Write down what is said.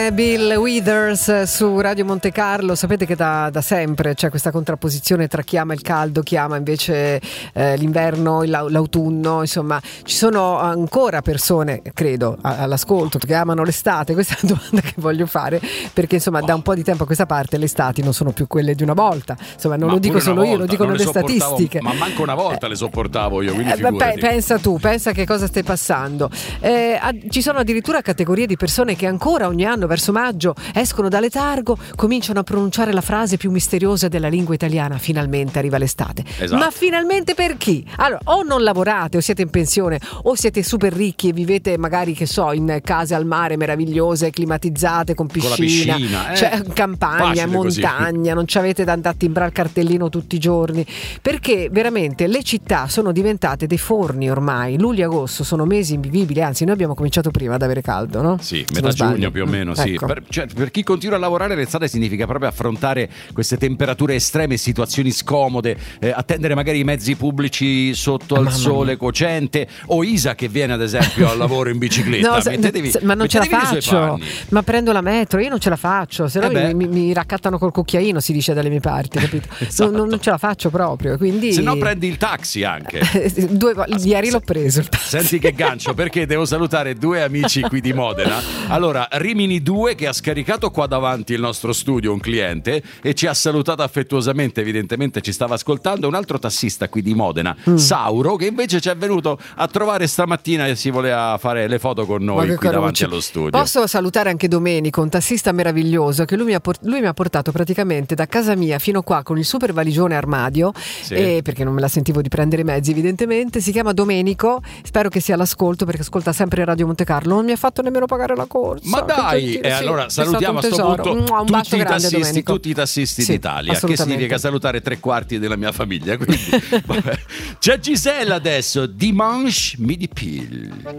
Bill Withers su Radio Monte Carlo. Sapete che da sempre c'è questa contrapposizione tra chi ama il caldo, chi ama invece l'inverno, l'autunno. Insomma, ci sono ancora persone, credo, all'ascolto, che amano l'estate. Questa è una domanda che voglio fare, perché insomma da un po' di tempo a questa parte le estati non sono più quelle di una volta. Insomma, non lo dico solo io, lo dicono le statistiche. Ma manco una volta le sopportavo io, quindi pensa tu, pensa che cosa stai passando. Ci sono addirittura categorie di persone che ancora ogni anno verso maggio escono da letargo, cominciano a pronunciare la frase più misteriosa della lingua italiana: finalmente arriva l'estate. Esatto. Ma finalmente per chi? Allora, o non lavorate, o siete in pensione, o siete super ricchi e vivete magari, che so, in case al mare meravigliose, climatizzate, con piscina, cioè campagna, montagna, così. Non ci avete da andare a timbrare il cartellino tutti i giorni, perché veramente le città sono diventate dei forni ormai. Luglio e agosto sono mesi invivibili, anzi noi abbiamo cominciato prima ad avere caldo, no? Sì, metà giugno più o meno, sì. Ecco. Per chi continua a lavorare l'estate significa proprio affrontare queste temperature estreme, situazioni scomode, attendere magari i mezzi pubblici sotto al sole cocente, o Isa che viene ad esempio al lavoro in bicicletta. Ma non ce la faccio, ma prendo la metro, io non ce la faccio, se no mi raccattano col cucchiaino, si dice dalle mie parti, capito? Esatto. Non ce la faccio proprio, quindi se no prendi il taxi anche. Ieri l'ho preso il taxi. Senti che gancio, perché devo salutare due amici qui di Modena. Allora, Rimini 2 che ha scaricato qua davanti il nostro studio un cliente e ci ha salutato affettuosamente, evidentemente ci stava ascoltando. Un altro tassista qui di Modena, Sauro, che invece ci è venuto a trovare stamattina e si voleva fare le foto con noi qui davanti allo studio. Posso salutare anche Domenico, un tassista meraviglioso, che lui mi ha portato praticamente da casa mia fino qua con il super valigione armadio, perché non me la sentivo di prendere i mezzi evidentemente. Si chiama Domenico, spero che sia all'ascolto perché ascolta sempre Radio Monte Carlo. Non mi ha fatto nemmeno pagare la corsa. Ma dai, allora salutiamo a sto punto tutti i tassisti d'Italia, che significa salutare 3/4 della mia famiglia. Quindi, c'è Gisella adesso, Dimanche Midi Pile.